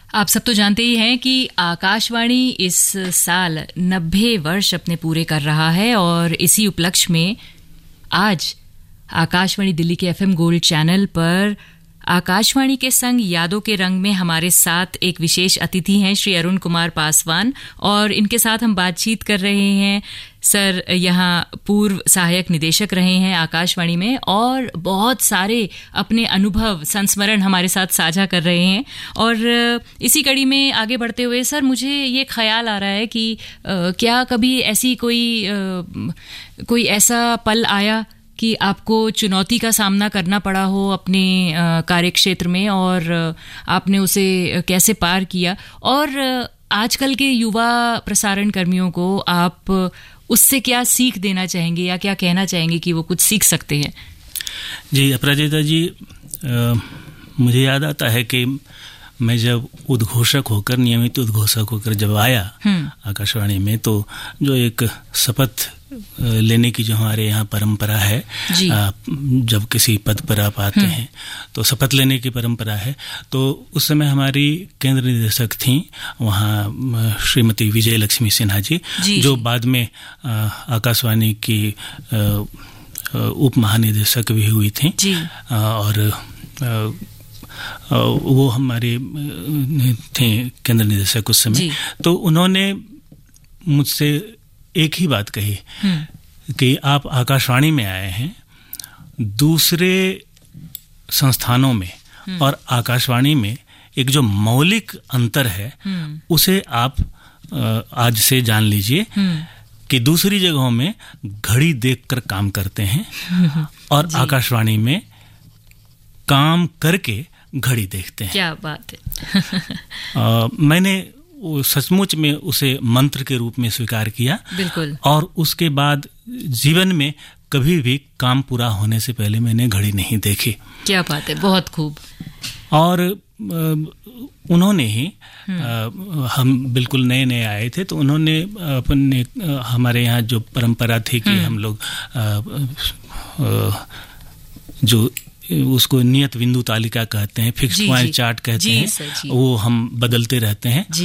आप सब तो जानते ही हैं कि आकाशवाणी इस साल 90 वर्ष अपने पूरे कर रहा है और इसी उपलक्ष्य में आज आकाशवाणी दिल्ली के FM गोल्ड चैनल पर आकाशवाणी के संग यादों के रंग में हमारे साथ एक विशेष अतिथि हैं श्री अरुण कुमार पासवान, और इनके साथ हम बातचीत कर रहे हैं। सर यहाँ पूर्व सहायक निदेशक रहे हैं आकाशवाणी में और बहुत सारे अपने अनुभव संस्मरण हमारे साथ साझा कर रहे हैं। और इसी कड़ी में आगे बढ़ते हुए सर, मुझे ये ख्याल आ रहा है कि क्या कभी ऐसी कोई ऐसा पल आया कि आपको चुनौती का सामना करना पड़ा हो अपने कार्यक्षेत्र में और आपने उसे कैसे पार किया, और आजकल के युवा प्रसारण कर्मियों को आप उससे क्या सीख देना चाहेंगे या क्या कहना चाहेंगे कि वो कुछ सीख सकते हैं? जी अपराजिता जी, मुझे याद आता है कि मैं जब उद्घोषक होकर, नियमित उद्घोषक होकर जब आया आकाशवाणी में, तो जो एक शपथ लेने की जो हमारे यहाँ परंपरा है, जब किसी पद पर आप आते हैं तो शपथ लेने की परंपरा है। तो उस समय हमारी केंद्र निदेशक थी वहाँ श्रीमती विजय लक्ष्मी सिन्हा जी, जो बाद में आकाशवाणी की उप महानिदेशक भी हुई थी। और वो हमारे थे केंद्र निदेशक उस समय। तो उन्होंने मुझसे एक ही बात कही कि आप आकाशवाणी में आए हैं, दूसरे संस्थानों में और आकाशवाणी में एक जो मौलिक अंतर है उसे आप आज से जान लीजिए कि दूसरी जगहों में घड़ी देखकर काम करते हैं और आकाशवाणी में काम करके घड़ी देखते हैं। क्या बात है। मैंने सचमुच में उसे मंत्र के रूप में स्वीकार किया। बिल्कुल। और उसके बाद जीवन में कभी भी काम पूरा होने से पहले मैंने घड़ी नहीं देखी। क्या बात है, बहुत खूब। और उन्होंने ही हम बिल्कुल नए नए आए थे, तो उन्होंने अपने हमारे यहाँ जो परंपरा थी कि हम लोग जो उसको नियत बिंदु तालिका कहते हैं, फिक्स पॉइंट चार्ट कहते हैं, वो हम बदलते रहते हैं।